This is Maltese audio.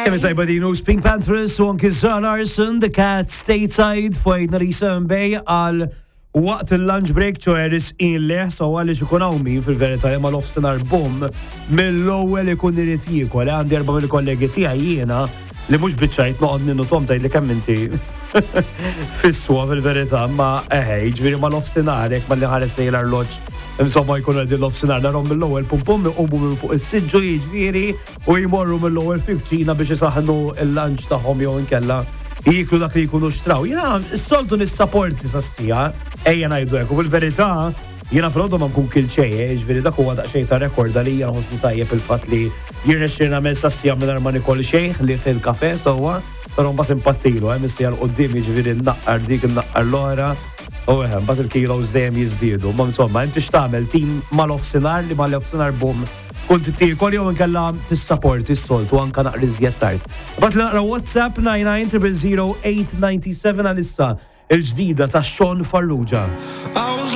Tajba dinu Pink Panthers u anki Zara Larsson, The Cat Stateside, fajna Risa Mbej għal waqt il-lunch break ċoħeris in-le, so għalli xikun għawmi fil-verita ma l-ofsenar bum mill-lowel ikun irrit jikol, għandi 4 mill-kollegi tija jiena li mux bitċajt noqod ninnu tom tajt li kamminti fissua fil-verita ma ġviri ma l-ofsenar ek ma li ħares li l-arloċ insomma jkun għaddi l-ofsenar narom mill-lowel pum u minn fuq il-sidġu ġviri u jmorru mill-lowel fikċina biex jisaħnu il-lunch taħħom jow inkella jiklu dak li jkunu xtraw. Jena, s-soltu nis-supporti sassija, ejja najdu eku, fil-verita, jena fil-għodu ma nkun kilċeje, ġviri dak huwa daqxej ta' rekorda li jena ħosni tajjeb il-fat li jirna xirna mel sassija minn arma Nikol xejħ li fil-kafe, sowa, pero mbat impattilu, missija l-qoddim ġviri n-naqqar dik n-naqqar l-ora, u bat il-kilos dejjem jizdidu. Ma insomma, inti xtamel tim mal-ofsinar li mal-ofsinar bum kont t-tikol jew nkella t-supporti s-soltu anka naqri żjed tard. Bat naqra WhatsApp 99 00897 għalissa il-ġdida ta' Sean Farrugia.